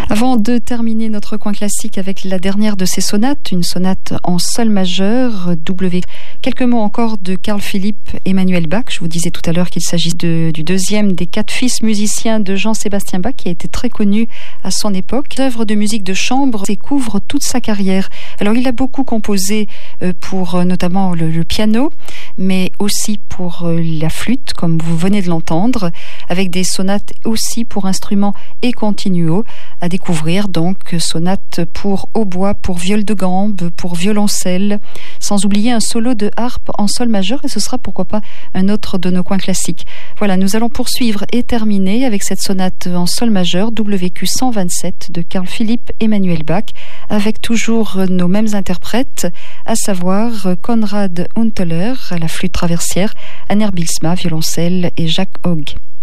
Avant de terminer notre coin classique avec la dernière de ces sonates, une sonate en sol majeur, W. Quelques mots encore de Carl Philipp Emanuel Bach. Je vous disais tout à l'heure qu'il s'agit du deuxième des 4 fils musiciens de Jean-Sébastien Bach, qui a été très connu à son époque. L'œuvre de musique de chambre couvre toute sa carrière. Alors il a beaucoup composé pour notamment le piano, mais aussi pour la flûte, comme vous venez de l'entendre, avec des sonates aussi pour instruments et continuo, à découvrir donc sonates pour hautbois, pour viol de gambe, pour violoncelle, sans oublier un solo de harpe en sol majeur, et ce sera pourquoi pas un autre de nos coins classiques. Voilà, nous allons poursuivre et terminer avec cette sonate en sol majeur WQ 127 de Carl Philipp Emanuel Bach, avec toujours nos mêmes interprètes, à savoir Konrad Hunteler à la flûte traversière, Anner Bylsma violoncelle et Jacques Hogg.